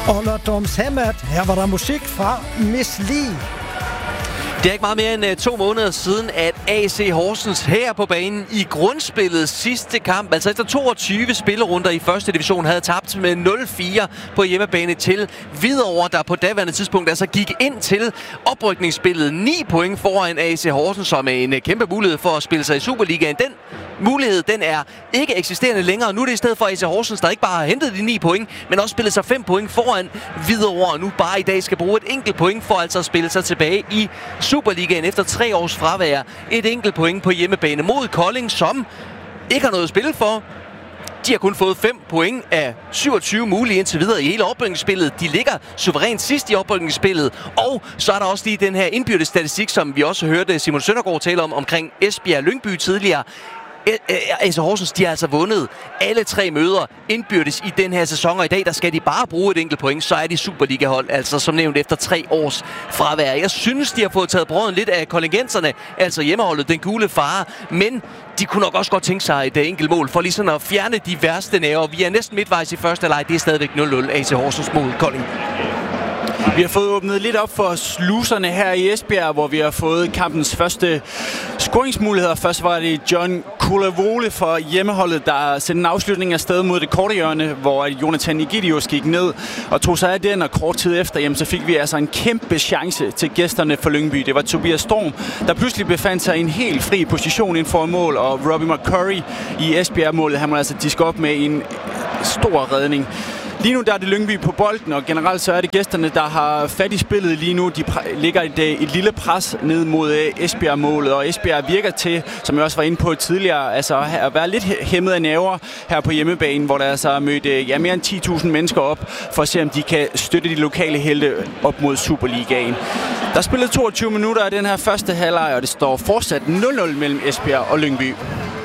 Olderdomshemmet. Her var der musik fra Miss Li. Det er ikke meget mere end 2 måneder siden, at AC Horsens her på banen i grundspillet sidste kamp, altså efter 22 spillerunder i første division, havde tabt med 0-4 på hjemmebane til Hvidovre, der på daværende tidspunkt altså gik ind til oprykningsspillet 9 point foran AC Horsens, som er en kæmpe mulighed for at spille sig i Superligaen. Den mulighed, den er ikke eksisterende længere. Nu er det i stedet for AC Horsens, der ikke bare har hentet de 9 point, men også spillet sig 5 point foran Hvidovre, og nu bare i dag skal bruge et enkelt point for altså at spille sig tilbage i Superligaen efter 3 års fravær. Et enkelt point på hjemmebane mod Kolding, som ikke har noget at spille for. De har kun fået 5 point af 27 mulige indtil videre i hele oprykningsspillet. De ligger suverænt sidst i oprykningsspillet. Og så er der også lige den her indbyrdes statistik, som vi også hørte Simon Søndergaard tale omkring Esbjerg Lyngby tidligere. AC Horsens, de har altså vundet alle 3 møder indbyrdes i den her sæson, og i dag der skal de bare bruge et enkelt point, så er de Superliga-hold, altså som nævnt efter 3 års fravær. Jeg synes, de har fået taget brøden lidt af kontingenserne, altså hjemmeholdet, den gule fare, men de kunne nok også godt tænke sig et enkelt mål for lige sådan at fjerne de værste nerver. Vi er næsten midtvejs i første leg, det er stadigvæk 0-0 AC Horsens mod Kolding. Vi har fået åbnet lidt op for sluserne her i Esbjerg, hvor vi har fået kampens første scoringsmuligheder. Først var det John Kulavole for hjemmeholdet, der sendte en afslutning af sted mod det korte hjørne, hvor Jonathan Egidius gik ned og tog sig af den, og kort tid efter, jamen, så fik vi altså en kæmpe chance til gæsterne for Lyngby. Det var Tobias Storm, der pludselig befandt sig i en helt fri position inden for mål, og Robbie McCurry i Esbjerg-målet, han må altså diske op med en stor redning. Lige nu der er det Lyngby på bolden, og generelt så er det gæsterne, der har fat i spillet lige nu. De ligger et lille pres ned mod Esbjerg-målet, og Esbjerg virker til, som jeg også var inde på tidligere, altså at være lidt hæmmet af nerver her på hjemmebanen, hvor der altså er mødt mere end 10.000 mennesker op, for at se, om de kan støtte de lokale helte op mod Superligaen. Der er spillet 22 minutter af den her første halvleg, og det står fortsat 0-0 mellem Esbjerg og Lyngby.